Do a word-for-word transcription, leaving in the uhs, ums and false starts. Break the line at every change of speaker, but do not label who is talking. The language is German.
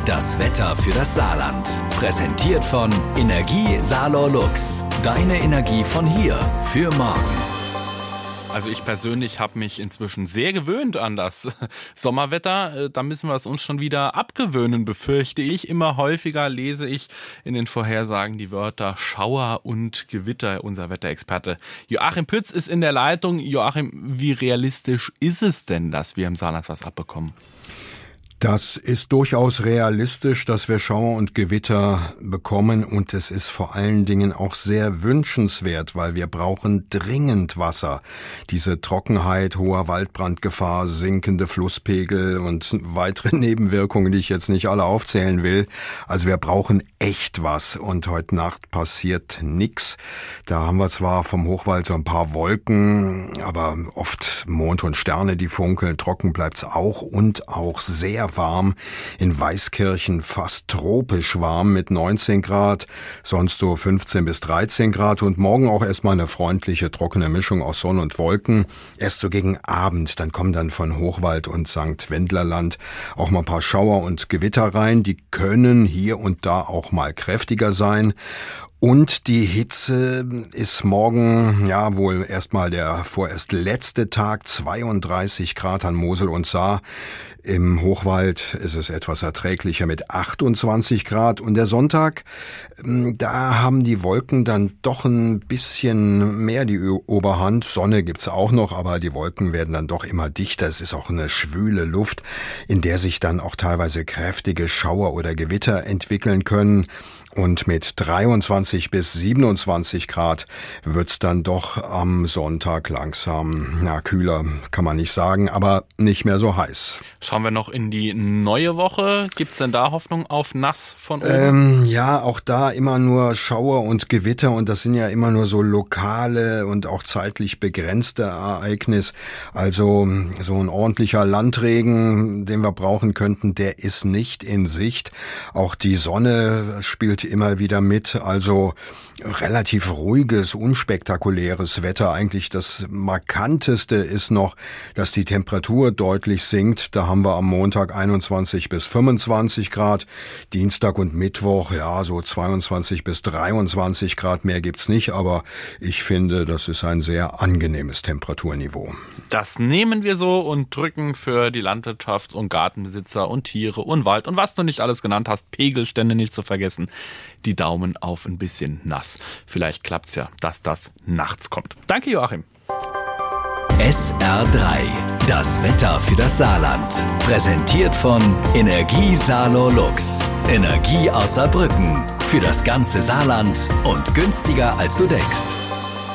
Das Wetter für das Saarland. Präsentiert von Energie Saarlor Lux. Deine Energie von hier für morgen.
Also ich persönlich habe mich inzwischen sehr gewöhnt an das Sommerwetter. Da müssen wir es uns schon wieder abgewöhnen, befürchte ich. Immer häufiger lese ich in den Vorhersagen die Wörter Schauer und Gewitter. Unser Wetterexperte Joachim Pütz ist in der Leitung. Joachim, wie realistisch ist es denn, dass wir im Saarland was abbekommen?
Das ist durchaus realistisch, dass wir Schauer und Gewitter bekommen, und es ist vor allen Dingen auch sehr wünschenswert, weil wir brauchen dringend Wasser. Diese Trockenheit, hoher Waldbrandgefahr, sinkende Flusspegel und weitere Nebenwirkungen, die ich jetzt nicht alle aufzählen will. Also wir brauchen echt was, und heute Nacht passiert nix. Da haben wir zwar vom Hochwald so ein paar Wolken, aber oft Mond und Sterne, die funkeln. Trocken bleibt's auch und auch sehr warm. In Weißkirchen fast tropisch warm mit neunzehn Grad, sonst so fünfzehn bis dreizehn Grad, und morgen auch erstmal eine freundliche, trockene Mischung aus Sonne und Wolken. Erst so gegen Abend, dann kommen dann von Hochwald und Sankt Wendlerland auch mal ein paar Schauer und Gewitter rein. Die können hier und da auch mal kräftiger sein. Und die Hitze ist morgen, ja, wohl erstmal der vorerst letzte Tag, zweiunddreißig Grad an Mosel und Saar. Im Hochwald ist es etwas erträglicher mit achtundzwanzig Grad. Und der Sonntag, da haben die Wolken dann doch ein bisschen mehr die Oberhand. Sonne gibt's auch noch, aber die Wolken werden dann doch immer dichter. Es ist auch eine schwüle Luft, in der sich dann auch teilweise kräftige Schauer oder Gewitter entwickeln können. Und mit dreiundzwanzig bis siebenundzwanzig Grad wird's dann doch am Sonntag langsam, na, kühler kann man nicht sagen, aber nicht mehr so heiß.
Schauen wir noch in die neue Woche. Gibt's denn da Hoffnung auf nass von oben?
Ähm, ja, auch da immer nur Schauer und Gewitter, und das sind ja immer nur so lokale und auch zeitlich begrenzte Ereignisse. Also so ein ordentlicher Landregen, den wir brauchen könnten, der ist nicht in Sicht. Auch die Sonne spielt immer wieder mit, also relativ ruhiges, unspektakuläres Wetter. Eigentlich das Markanteste ist noch, dass die Temperatur deutlich sinkt. Da haben wir am Montag einundzwanzig bis fünfundzwanzig Grad, Dienstag und Mittwoch, ja, so zweiundzwanzig bis dreiundzwanzig Grad, mehr gibt's nicht, aber ich finde, das ist ein sehr angenehmes Temperaturniveau.
Das nehmen wir so und drücken für die Landwirtschaft und Gartenbesitzer und Tiere und Wald und was du nicht alles genannt hast, Pegelstände nicht zu vergessen, die Daumen auf ein bisschen nass. Vielleicht klappt's ja, dass das nachts kommt. Danke, Joachim.
S R drei, das Wetter für das Saarland. Präsentiert von Energie Saarlor Lux. Energie aus Saarbrücken. Für das ganze Saarland und günstiger als du denkst.